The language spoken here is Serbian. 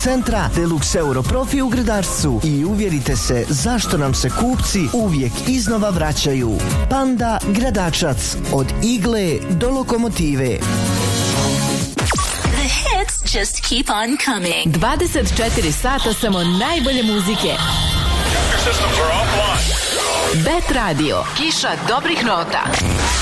centra Deluxe Europrofi u Gradačcu i uvjerite se zašto nam se kupci uvijek iznova vraćaju. Panda Gradačac, od igle do lokomotive. The hits just keep on coming. 24 sata samo najbolje muzike. Bet Radio, kiša dobrih nota.